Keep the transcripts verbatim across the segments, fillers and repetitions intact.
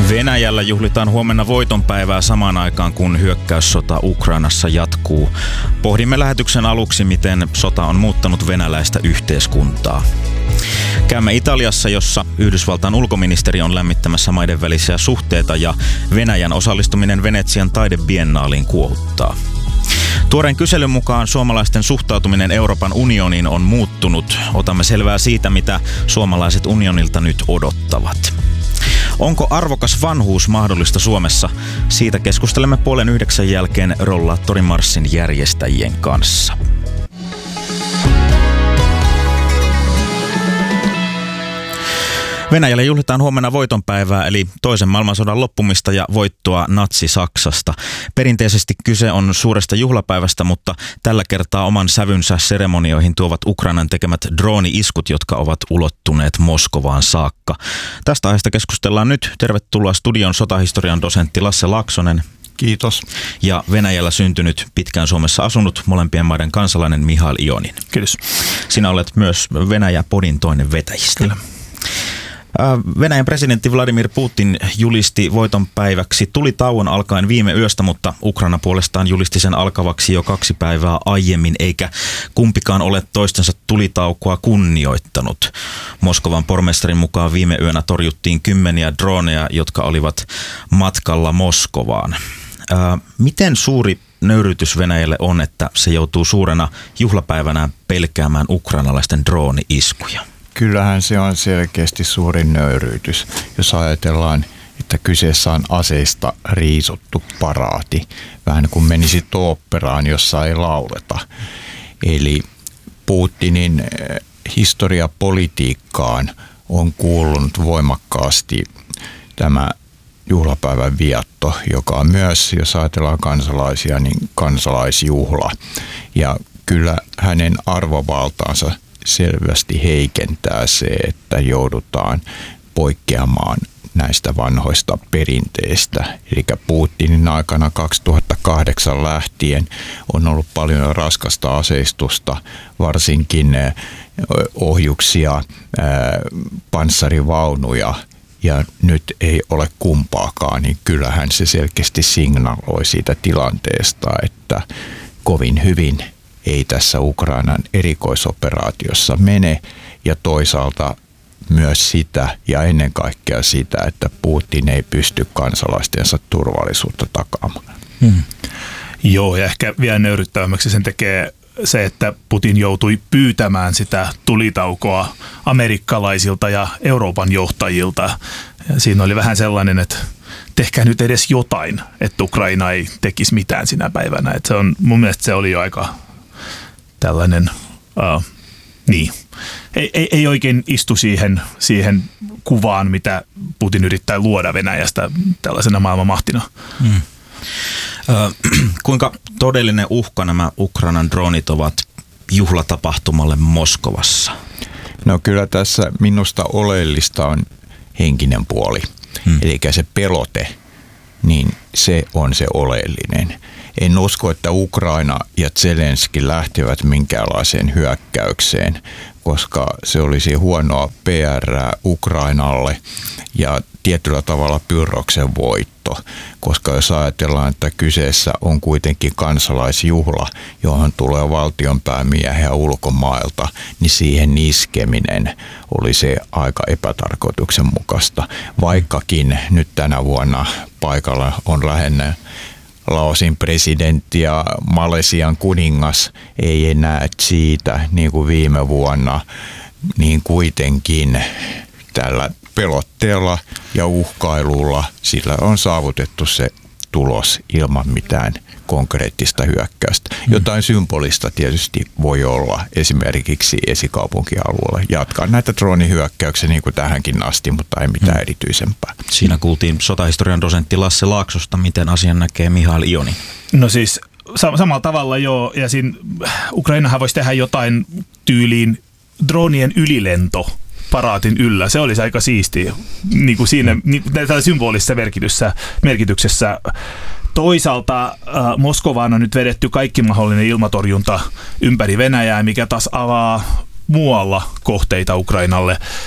Venäjällä juhlitaan huomenna voitonpäivää samaan aikaan, kun hyökkäyssota Ukrainassa jatkuu. Pohdimme lähetyksen aluksi, miten sota on muuttanut venäläistä yhteiskuntaa. Käymme Italiassa, jossa Yhdysvaltain ulkoministeri on lämmittämässä maiden välisiä suhteita ja Venäjän osallistuminen Venetsian taidebiennaaliin kuohuttaa. Tuoreen kyselyn mukaan suomalaisten suhtautuminen Euroopan unioniin on muuttunut. Otamme selvää siitä, mitä suomalaiset unionilta nyt odottavat. Onko arvokas vanhuus mahdollista Suomessa? Siitä keskustelemme puolen yhdeksän jälkeen rollaattorimarssin järjestäjien kanssa. Venäjällä juhlitaan huomenna voitonpäivää, eli toisen maailmansodan loppumista ja voittoa Natsi-Saksasta. Perinteisesti kyse on suuresta juhlapäivästä, mutta tällä kertaa oman sävynsä seremonioihin tuovat Ukrainan tekemät drooni-iskut, jotka ovat ulottuneet Moskovaan saakka. Tästä aiheesta keskustellaan nyt. Tervetuloa studion sotahistorian dosentti Lasse Laaksonen. Kiitos. Ja Venäjällä syntynyt, pitkään Suomessa asunut, molempien maiden kansalainen Mihail Ionin. Kiitos. Sinä olet myös Venäjä-podin toinen vetäjistä. Kyllä. Venäjän presidentti Vladimir Putin julisti voitonpäiväksi tulitauon alkaen viime yöstä, mutta Ukraina puolestaan julisti sen alkavaksi jo kaksi päivää aiemmin, eikä kumpikaan ole toistensa tulitaukoa kunnioittanut. Moskovan pormestarin mukaan viime yönä torjuttiin kymmeniä droneja, jotka olivat matkalla Moskovaan. Ää, miten suuri nöyrytys Venäjälle on, että se joutuu suurena juhlapäivänä pelkäämään ukrainalaisten drooni-iskuja? Kyllähän se on selkeästi suurin nöyryytys, jos ajatellaan, että kyseessä on aseista riisuttu paraati. Vähän kuin menisi oopperaan, jossa ei lauleta. Eli Putinin historiapolitiikkaan on kuulunut voimakkaasti tämä juhlapäivän vietto, joka on myös, jos ajatellaan kansalaisia, niin kansalaisjuhla. Ja kyllä hänen arvovaltaansa selvästi heikentää se, että joudutaan poikkeamaan näistä vanhoista perinteistä. Eli Putinin aikana kaksituhattakahdeksan lähtien on ollut paljon raskasta aseistusta, varsinkin ohjuksia, panssarivaunuja, ja nyt ei ole kumpaakaan, niin kyllähän se selkeästi signaloi siitä tilanteesta, että kovin hyvin ei tässä Ukrainan erikoisoperaatiossa mene, ja toisaalta myös sitä ja ennen kaikkea sitä, että Putin ei pysty kansalaistensa turvallisuutta takaamaan. Hmm. Joo, ja ehkä vielä nöyryttävämmäksi sen tekee se, että Putin joutui pyytämään sitä tulitaukoa amerikkalaisilta ja Euroopan johtajilta. Ja siinä oli vähän sellainen, että tehkää nyt edes jotain, että Ukraina ei tekisi mitään sinä päivänä. Että se on, mun mielestä se oli jo aika tällainen, uh, niin, ei, ei, ei oikein istu siihen, siihen kuvaan, mitä Putin yrittää luoda Venäjästä tällaisena maailmanmahtina. Hmm. Äh, kuinka todellinen uhka nämä Ukrainan droonit ovat juhlatapahtumalle Moskovassa? No kyllä tässä minusta oleellista on henkinen puoli, hmm. eli se pelote, niin se on se oleellinen. En usko, että Ukraina ja Zelenski lähtevät minkäänlaiseen hyökkäykseen, koska se olisi huonoa P R Ukrainalle ja tietyllä tavalla Pyrrhoksen voitto, koska jos ajatellaan, että kyseessä on kuitenkin kansalaisjuhla, johon tulee valtionpäämiehiä ulkomailta, niin siihen iskeminen oli se aika epätarkoituksenmukaista. Vaikkakin nyt tänä vuonna paikalla on lähinnä Laosin presidentti ja Malesian kuningas, ei enää siitä niin kuin viime vuonna, niin kuitenkin tällä pelotteella ja uhkailulla sillä on saavutettu se tulos ilman mitään konkreettista hyökkäystä. Jotain symbolista tietysti voi olla esimerkiksi esikaupunkialueella. Jatkaa näitä droonihyökkäyksiä niin kuin tähänkin asti, mutta ei mitään hmm. erityisempää. Siinä kuultiin sotahistorian dosentti Lasse Laaksosta. Miten asian näkee Mihail Ionin? No siis sam- samalla tavalla joo, ja siinä Ukrainahan voisi tehdä jotain tyyliin droonien ylilento paraatin yllä. Se olisi aika siistiä niin kuin siinä niin, tällä symbolisessa merkityksessä, merkityksessä. Toisaalta äh, Moskovaan on nyt vedetty kaikki mahdollinen ilmatorjunta ympäri Venäjää, mikä taas avaa muualla kohteita Ukrainalle.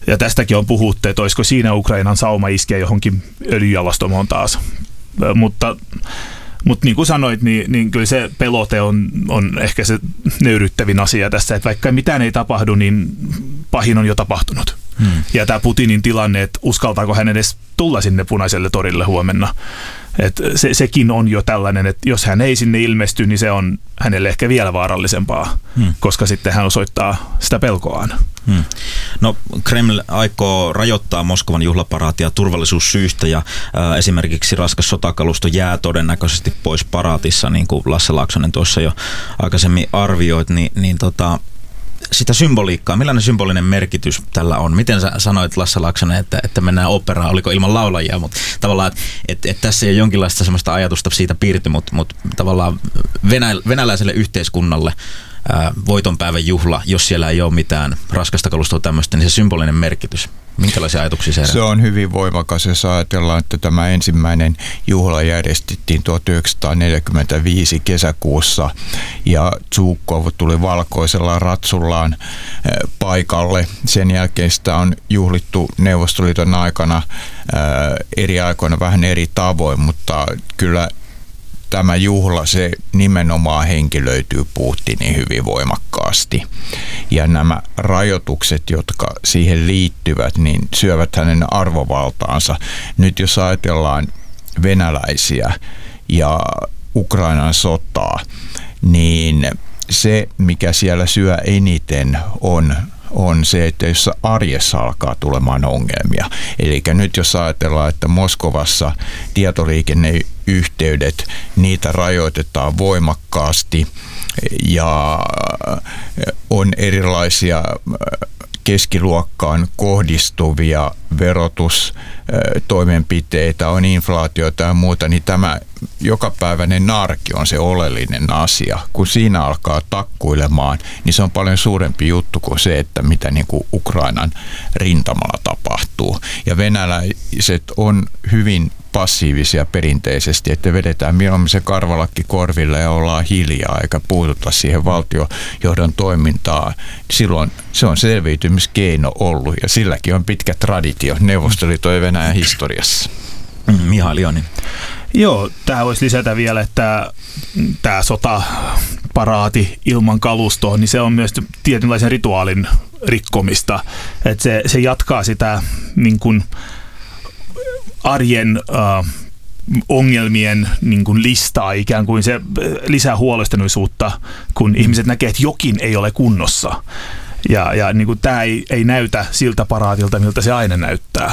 Ja tästäkin on puhuttu, että olisiko siinä Ukrainan sauma iskeä johonkin öljyjalostamoon taas. Mutta, mutta niin kuin sanoit, niin, niin kyllä se pelote on, on ehkä se nöyryttävin asia tässä, että vaikka mitään ei tapahdu, niin pahin on jo tapahtunut. Hmm. Ja tämä Putinin tilanne, että uskaltaako hän edes tulla sinne Punaiselle torille huomenna. Et se, sekin on jo tällainen, että jos hän ei sinne ilmesty, niin se on hänelle ehkä vielä vaarallisempaa, hmm. koska sitten hän osoittaa sitä pelkoaan. Hmm. No Kreml aikoo rajoittaa Moskovan juhlaparaatia turvallisuussyistä ja ää, esimerkiksi raskas sotakalusto jää todennäköisesti pois paraatissa, niin kuin Lasse Laaksonen tuossa jo aikaisemmin arvioit, niin, niin tota, sitä symboliikkaa, millainen symbolinen merkitys tällä on? Miten sä sanoit, Lasse Laaksonen, että, että mennään operaan, oliko ilman laulajia, mutta tavallaan, että et, et tässä ei ole jonkinlaista sellaista ajatusta siitä piirty, mutta mut tavallaan venä, venäläiselle yhteiskunnalle ää, voitonpäivän juhla, jos siellä ei ole mitään raskasta kalustoa tämmöistä, niin se symbolinen merkitys. Minkälaisia ajatuksia se herää? Se on hyvin voimakas, jos ajatellaan, että tämä ensimmäinen juhla järjestettiin tuhatyhdeksänsataaneljäkymmentäviisi kesäkuussa ja Zhukov tuli valkoisella ratsullaan paikalle. Sen jälkeen sitä on juhlittu Neuvostoliiton aikana eri aikoina vähän eri tavoin, mutta kyllä tämä juhla, se nimenomaan henkilöityy Putinin hyvin voimakkaasti. Ja nämä rajoitukset, jotka siihen liittyvät, niin syövät hänen arvovaltaansa. Nyt jos ajatellaan venäläisiä ja Ukrainan sotaa, niin se, mikä siellä syö eniten, on on se, että jos arjessa alkaa tulemaan ongelmia. Eli nyt jos ajatellaan, että Moskovassa tietoliikenneyhteydet, niitä rajoitetaan voimakkaasti ja on erilaisia keskiluokkaan kohdistuvia verotustoimenpiteitä, on inflaatiota ja muuta, niin tämä jokapäiväinen narki on se oleellinen asia. Kun siinä alkaa takkuilemaan, niin se on paljon suurempi juttu kuin se, että mitä niin kuin Ukrainan rintamalla tapahtuu. Ja venäläiset on hyvin passiivisia perinteisesti, että vedetään mieluummin se karvalakki korville ja ollaan hiljaa eikä puututa siihen valtiojohdon toimintaan. Silloin se on selviytymiskeino ollut ja silläkin on pitkä traditio Neuvostoliiton ja Venäjän historiassa. Mihail Joni. Joo, tähän voisi lisätä vielä, että tämä sotaparaati ilman kalustoa, niin se on myös tietynlaisen rituaalin rikkomista. Että se, se jatkaa sitä niin kuin arjen äh, ongelmien niin kuin listaa, ikään kuin se lisää huolestuneisuutta, kun ihmiset näkee, että jokin ei ole kunnossa. Ja, ja niin kuin tämä ei, ei näytä siltä paraatilta, miltä se aina näyttää.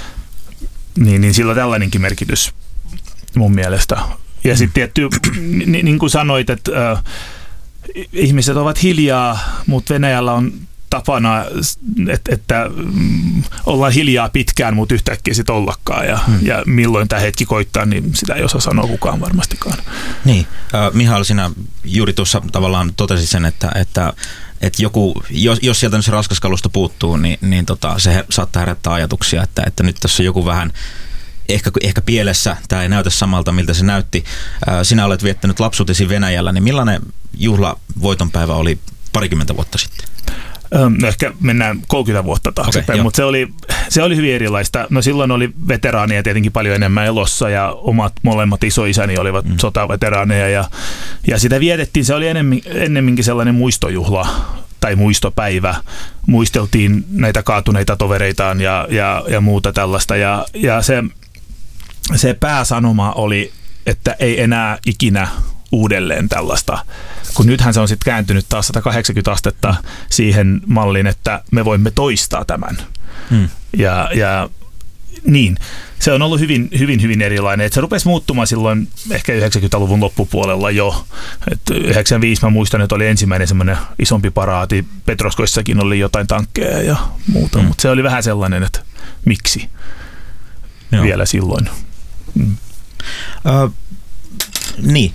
Niin, niin sillä on tällainenkin merkitys mun mielestä. Ja sitten tietty, niin, niin kuin sanoit, että äh, ihmiset ovat hiljaa, mutta Venäjällä on tapana, että, että mm, ollaan hiljaa pitkään, mutta yhtäkkiä sitten ollakaan. Ja, hmm. ja milloin tämä hetki koittaa, niin sitä ei osaa sanoa kukaan varmastikaan. Niin, äh, Mihail, sinä juuri tuossa tavallaan totesit sen, että, että, että joku, jos, jos sieltä nyt se raskas kalusto puuttuu, niin, niin tota, se saattaa herättää ajatuksia, että, että nyt tässä joku vähän Ehkä, ehkä pielessä, tämä ei näytä samalta, miltä se näytti. Sinä olet viettänyt lapsuutesi Venäjällä, niin millainen juhla voitonpäivä oli parikymmentä vuotta sitten? No ehkä mennään kolmekymmentä vuotta taaksepäin, okay, mutta se oli, se oli hyvin erilaista. No silloin oli veteraaneja tietenkin paljon enemmän elossa ja omat molemmat isoisäni olivat mm. sotaveteraaneja ja, ja sitä vietettiin. Se oli enemmän, ennemminkin sellainen muistojuhla tai muistopäivä. Muisteltiin näitä kaatuneita tovereitaan ja, ja, ja muuta tällaista ja, ja se Se pääsanoma oli, että ei enää ikinä uudelleen tällaista, kun nythän se on sitten kääntynyt taas sata kahdeksankymmentä astetta siihen malliin, että me voimme toistaa tämän. Hmm. Ja, ja niin, se on ollut hyvin, hyvin, hyvin erilainen. Et se rupesi muuttumaan silloin ehkä yhdeksänkymmentäluvun loppupuolella jo. Et yhdeksänkymmentäviisi mä muistan, että oli ensimmäinen semmoinen isompi paraati. Petroskoissakin oli jotain tankkeja ja muuta, hmm. mutta se oli vähän sellainen, että miksi Joo. vielä silloin. Mm. Uh, niin.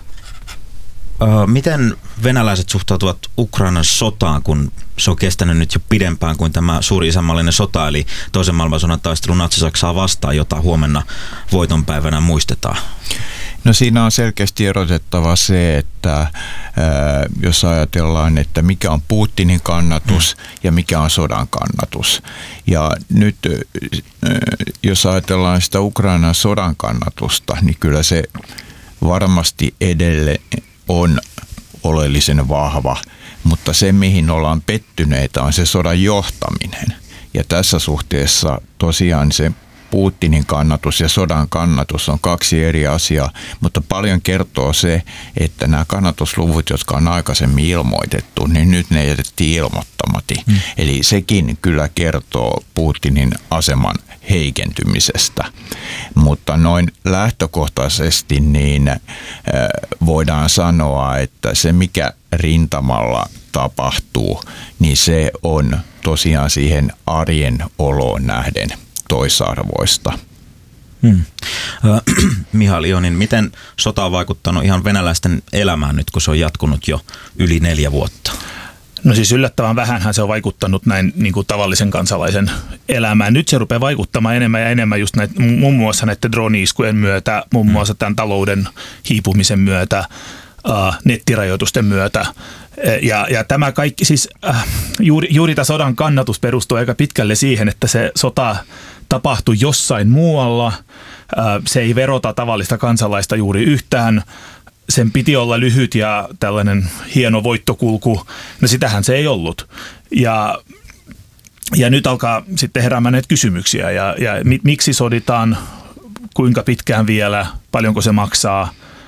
Uh, miten venäläiset suhtautuvat Ukrainan sotaan, kun se on kestänyt nyt jo pidempään kuin tämä suuri isänmaallinen sota, eli toisen maailmansodan taistelu natsi-Saksaa vastaan, jota huomenna voitonpäivänä muistetaan? No siinä on selkeästi erotettava se, että ää, jos ajatellaan, että mikä on Putinin kannatus mm. ja mikä on sodan kannatus. Ja nyt ää, jos ajatellaan sitä Ukrainan sodan kannatusta, niin kyllä se varmasti edelleen on oleellisen vahva, mutta se mihin ollaan pettyneitä on se sodan johtaminen. Ja tässä suhteessa tosiaan se Putinin kannatus ja sodan kannatus on kaksi eri asiaa, mutta paljon kertoo se, että nämä kannatusluvut, jotka on aikaisemmin ilmoitettu, niin nyt ne jätettiin ilmoittamatta. Mm. Eli sekin kyllä kertoo Putinin aseman heikentymisestä. Mutta noin lähtökohtaisesti niin äh, voidaan sanoa, että se mikä rintamalla tapahtuu, niin se on tosiaan siihen arjen oloon nähden toisarvoista. Hmm. Äh, Mihail Ionin, miten sota on vaikuttanut ihan venäläisten elämään nyt, kun se on jatkunut jo yli neljä vuotta? No siis yllättävän vähänhän se on vaikuttanut näin niin kuin tavallisen kansalaisen elämään. Nyt se rupeaa vaikuttamaan enemmän ja enemmän just näitä, muun muassa näiden drone-iskujen myötä, muun muassa tämän talouden hiipumisen myötä, äh, nettirajoitusten myötä. Ja, ja tämä kaikki siis, äh, juuri, juuri tämä sodan kannatus perustuu aika pitkälle siihen, että se sota tapahtui jossain muualla. Äh, se ei verota tavallista kansalaista juuri yhtään. Sen piti olla lyhyt ja tällainen hieno voittokulku. No sitähän se ei ollut. Ja, ja nyt alkaa sitten heräämään näitä kysymyksiä. Ja, ja miksi soditaan, kuinka pitkään vielä, paljonko se maksaa.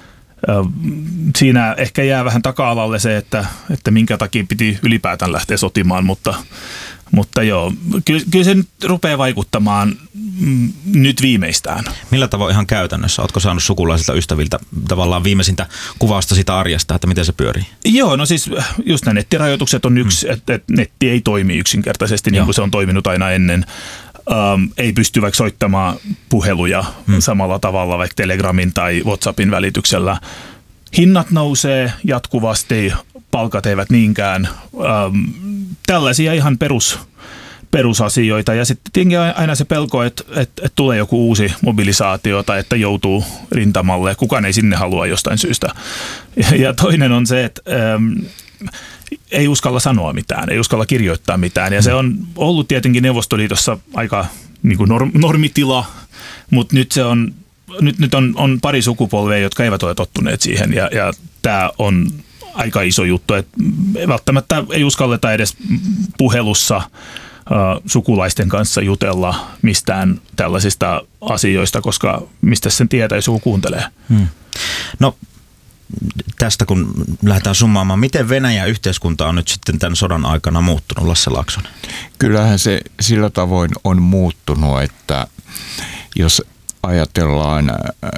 Siinä ehkä jää vähän taka-alalle se, että, että minkä takia piti ylipäätään lähteä sotimaan, mutta, mutta joo, kyllä, kyllä se nyt rupeaa vaikuttamaan mm, nyt viimeistään. Millä tavoin ihan käytännössä? Oletko saanut sukulaisilta ystäviltä tavallaan viimeisintä kuvausta sitä arjesta, että miten se pyörii? Joo, no siis just nämä nettirajoitukset on yksi, hmm. että, että netti ei toimi yksinkertaisesti niin kuin se on toiminut aina ennen. Um, ei pysty vaikka soittamaan puheluja hmm. samalla tavalla vaikka Telegramin tai WhatsAppin välityksellä. Hinnat nousee jatkuvasti, palkat eivät niinkään. Um, tällaisia ihan perus, perusasioita. Ja sitten tietenkin aina se pelko, että, että, että tulee joku uusi mobilisaatio tai että joutuu rintamalle. Kukaan ei sinne halua jostain syystä. Ja, ja toinen on se, että Um, ei uskalla sanoa mitään, ei uskalla kirjoittaa mitään. Ja se on ollut tietenkin Neuvostoliitossa aika niin kuin norm, normitila, mutta nyt, se on, nyt, nyt on, on pari sukupolvea, jotka eivät ole tottuneet siihen. Ja, ja tämä on aika iso juttu, että välttämättä ei uskalleta edes puhelussa uh, sukulaisten kanssa jutella mistään tällaisista asioista, koska mistä sen tietää, jos joku kuuntelee. Hmm. No tästä kun lähdetään summaamaan, miten Venäjän yhteiskunta on nyt sitten tämän sodan aikana muuttunut, Lasse Laaksonen? Kyllähän se sillä tavoin on muuttunut, että jos ajatellaan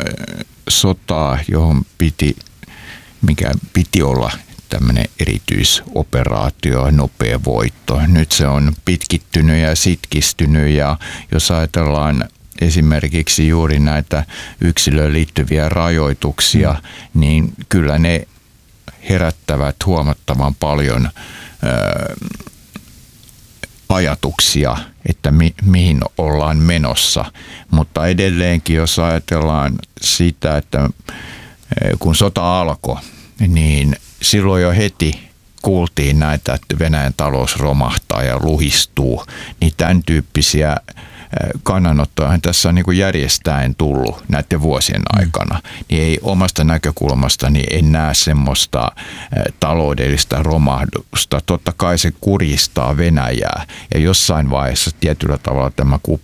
sotaa, johon piti, mikä piti olla tämmöinen erityisoperaatio, nopea voitto. Nyt se on pitkittynyt ja sitkistynyt ja jos ajatellaan esimerkiksi juuri näitä yksilöön liittyviä rajoituksia, mm. niin kyllä ne herättävät huomattavan paljon ö, ajatuksia, että mi, mihin ollaan menossa. Mutta edelleenkin, jos ajatellaan sitä, että kun sota alkoi, niin silloin jo heti kuultiin näitä, että Venäjän talous romahtaa ja luhistuu, niin tämän tyyppisiä kannanottoahan tässä on niin kuin järjestäen tullut näiden vuosien aikana, niin ei omasta näkökulmastani en näe semmoista taloudellista romahdusta. Totta kai se kurjistaa Venäjää ja jossain vaiheessa tietyllä tavalla tämä